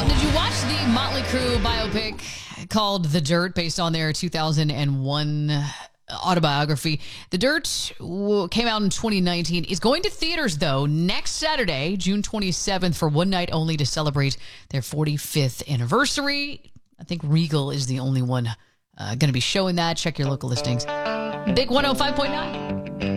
Did you watch the Motley Crue biopic called The Dirt, based on their 2001 autobiography? The Dirt came out in 2019. It's going to theaters, though, next Saturday, June 27th, for one night only to celebrate their 45th anniversary. I think Regal is the only one going to be showing that. Check your local listings. Big 105.9.